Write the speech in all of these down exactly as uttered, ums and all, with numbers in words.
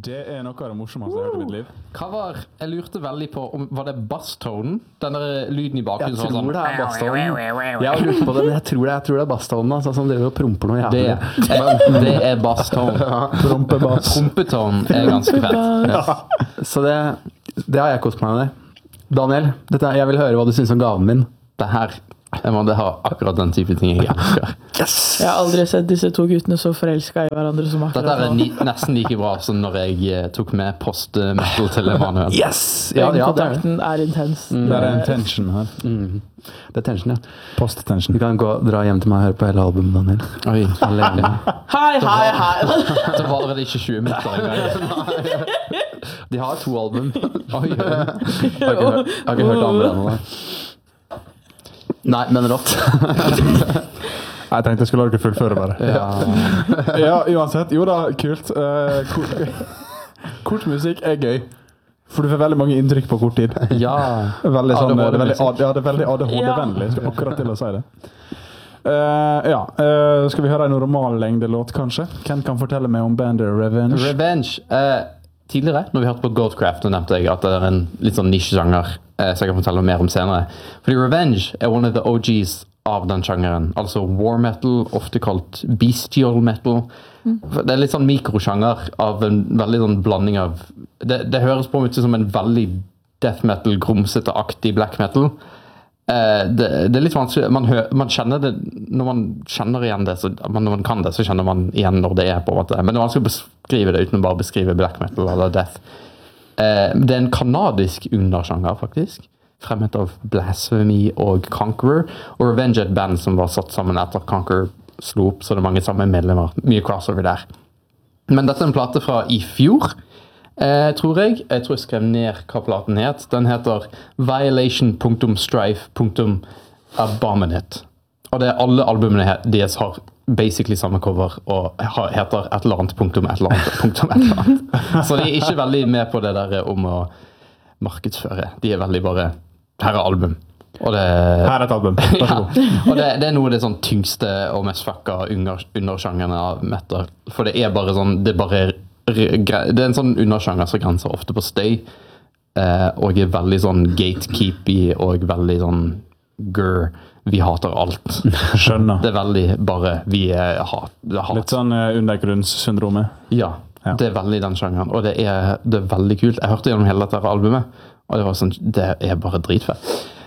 Det er noe av det morsomste jeg har hørt i mitt liv. Hva var, jeg lurte veldig på, om, var det basstonen? Den der lyden i bakgrunnen? Jeg tror det er basstonen. Jeg har lurt på det, men jeg tror det, jeg tror det er basstonen, altså, som driver og promper noe Det, jævlig. er, det er basstonen. Prompebass. Prompetonen er ganske fett. Ja. Så det, det har jeg kost meg med. Daniel, dette, jeg vil høre hva du synes om gaven min. Det her, jeg må det ha akkurat den type ting jeg elsker. Yes! Jeg har aldri sett disse to guttene så forelsket i hverandre som akkurat Dette er nå. ni, nesten like bra som når jeg eh, tok med post-metal til Emanuel. Yes! Ja, ja, det er det. Kontakten er intens. Mm. Det er en tension her. Mm. Det er tension, ja. Post-tension. Du kan gå, dra hjem til meg og høre på hele albumet, Daniel. Oi. Alene. Hei, hei, hei! Det varer det ikke tjue minutter engang. De har to album. Oi, oi. Jeg har ikke hørt, jeg har ikke hørt andre ennå. Nei, men rått. Jeg tenkte jeg skulle la dere fullføre bare. Ja. Ja, uansett. Jo da, kult. Uh, kort, kort musikk er gøy. For du får veldig mange inntrykk på kort tid. Ja. Veldig sånn, det er veldig, A D H D-musikk. ja, det er veldig A D H D-vennlig. Jeg skal akkurat til å si det. Uh, ja, uh, skal vi høre en normal lengde låt, kanskje? Hvem kan fortelle meg om bandet Revenge? Revenge. Eh, tidligere, når vi hørte på Goldcraft, så nevnte jeg at det er en litt sånn nisjesjanger, eh, så jeg kan fortelle mer om senere. Fordi Revenge er one of the O Gs av den sjangeren. Altså war metal, ofte kalt bestial metal. Mm. Det er litt sånn mikrosjanger av en veldig sånn blanding av... Det, det høres på meg ut som en veldig death metal, grumsete-aktig black metal. Eh, det, det er litt vanskelig, man, hø, man kjenner det, når man kjenner igjen det, så, når man kan det, så kjenner man igjen når det er på en måte. Men det er vanskelig å beskrive det uten å bare beskrive black metal eller death. Eh, det er en kanadisk undersjanger, faktisk. Fremmet av Blasphemy og Conqueror. Og Revenge er et band som var satt sammen etter at Conqueror slo opp, så det er mange samme medlemmer. Mye crossover der. Men dette er en plate fra i fjor, eh, tror jeg. Jeg tror jeg skrev ned hva platen het. Den heter Violation punktum Strife punktum Abominate. Og det er alle albumene deres har basically samme cover og heter et eller annet punktum et eller annet punktum et eller annet. Så de er ikke veldig med på det der om å markedsføre. De er veldig bare her er album. Og det, Her er et album. Vær så god. ja, og det, det er noe av det sånn tyngste og mest fucka under, undersjangerne av metal. For det er bare sånn, det er bare det er en sånn undersjanger som grenser ofte på støy, eh, og er veldig sånn gatekeepy og veldig sånn grr, vi hater alt. Skjønner. Det er veldig bare vi er hat. Det er hat. Litt sånn uh, undergrunnssyndromet. Ja, Ja. det er veldig den sjangeren, og det er, det er veldig kult. Jeg hørte gjennom hele dette albumet, og det var sånn, det er bare dritfett.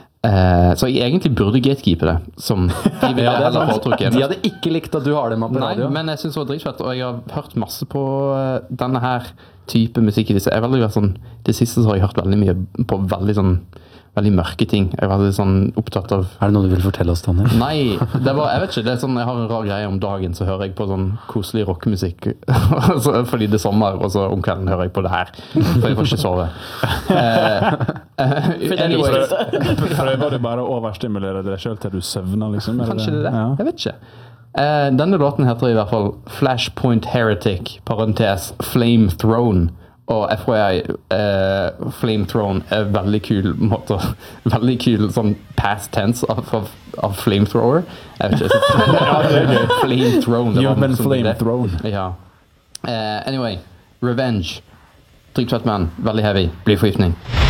Eh, så jeg egentlig burde gatekeepe det, som de ville Ja, det er heller sant. foretrukket. De hadde ikke likt at du har det med på Nei, radio. men jeg synes det var dritfett, og jeg har hørt masse på uh, denne her type musikk i disse. Jeg har veldig vært sånn, det siste så har jeg hørt veldig mye på veldig sånn, veldig mørke ting. Jeg var veldig sånn opptatt av... Er det noe du vil fortelle oss, Daniel? Nei, det var, jeg vet ikke, det er sånn, jeg har en rar greie om dagen, så hører jeg på sånn koselig rockemusikk, fordi det er sommer, og så om kvelden hører jeg på det her, for jeg får ikke sove. Uh, uh, anyway, Prøver du bare å overstimulere deg selv til du søvner, liksom? Er kanskje det er det, Ja. jeg vet ikke. Uh, denne låten heter i hvert fall Flashpoint Heretic, parentes Flame Throne. Og F Y I, uh, Flame Throne er veldig kul måte, veldig kul sånn past tense av, av, av flamethrower. Jeg vet ikke, ja, det er gøy. Flame Throne. det You've var been sånn flame det. thrown. Ja. Uh, anyway, Revenge. Dritfett mann, veldig heavy, blir forgiftning.